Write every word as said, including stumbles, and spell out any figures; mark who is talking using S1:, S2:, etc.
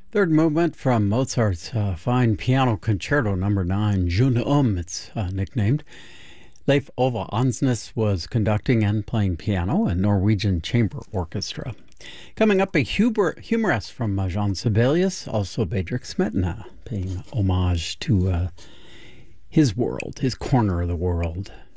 S1: Third movement from Mozart's uh, fine piano concerto number nine, Jeune Homme, it's uh, nicknamed. Leif Ove Ansnes was conducting and playing piano, and Norwegian Chamber Orchestra. Coming up, a humor, humorous from uh, Jean Sibelius, also Bedřich Smetana, paying homage to uh, his world, his corner of the world.